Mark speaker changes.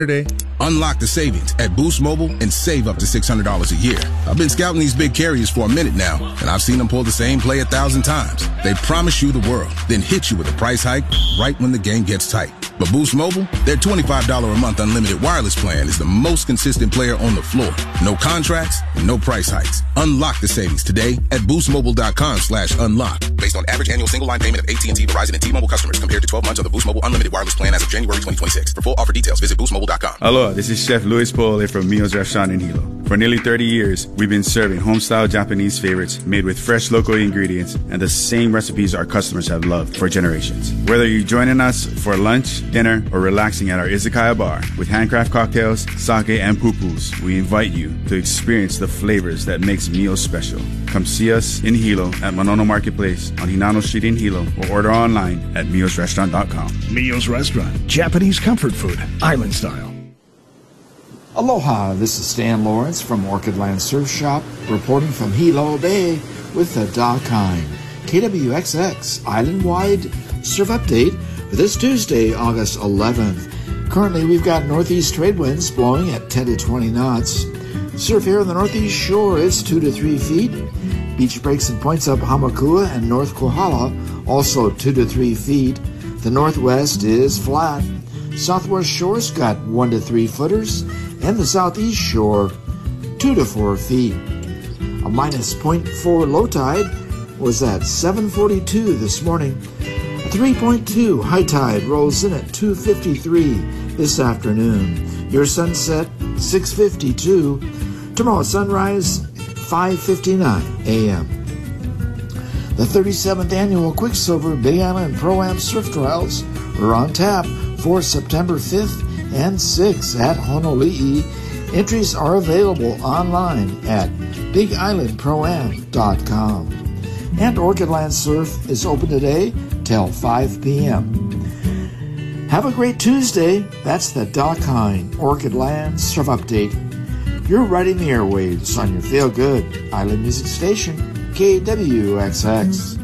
Speaker 1: Unlock the savings at Boost Mobile and save up to $600 a year. I've been scouting these big carriers for a minute now, and I've seen them pull the same play 1,000 times. They promise you the world, then hit you with a price hike right when the game gets tight. But Boost Mobile, their $25 a month unlimited wireless plan is the most consistent player on the floor. No contracts, no price hikes. Unlock the savings today at boostmobile.com/unlock. Based on average annual single line payment of AT&T, Verizon, and T-Mobile customers compared to 12 months of the Boost Mobile unlimited wireless plan as of January 2026. For full offer details, visit boostmobile.com.
Speaker 2: Hello, this is Chef Luis Pole from Mio's Restaurant in Hilo. For nearly 30 years, we've been serving home-style Japanese favorites made with fresh local ingredients and the same recipes our customers have loved for generations. Whether you're joining us for lunch, dinner, or relaxing at our izakaya bar with handcraft cocktails, sake, and pupus, we invite you to experience the flavors that makes Mio's special. Come see us in Hilo at Monono Marketplace on Hinano Street in Hilo or order online at miosrestaurant.com.
Speaker 3: Mio's Restaurant, Japanese comfort food, island style.
Speaker 4: Aloha, this is Stan Lawrence from Orchidland Surf Shop, reporting from Hilo Bay with the Dakine KWXX Island-wide Surf Update for this Tuesday, August 11th. Currently, we've got northeast trade winds blowing at 10 to 20 knots. Surf here on the northeast shore is 2 to 3 feet. Beach breaks and points up Hamakua and North Kohala, also 2 to 3 feet. The northwest is flat. Southwest shore's got 1 to 3 footers, and the southeast shore 2 to 4 feet. A minus 0.4 low tide was at 7:42 this morning. A 3.2 high tide rolls in at 2:53 this afternoon. Your sunset 6:52. Tomorrow sunrise 5:59 a.m. The 37th annual Quicksilver Big Island Pro-Am Surf Trials are on tap for September 5th and 6th at Honolulu. Entries are available online at BigIslandProAm.com. And Orchidland Surf is open today till 5 p.m. Have a great Tuesday. That's the Dakine Orchidland Surf Update. You're riding the airwaves on your feel-good island music station, KWXX.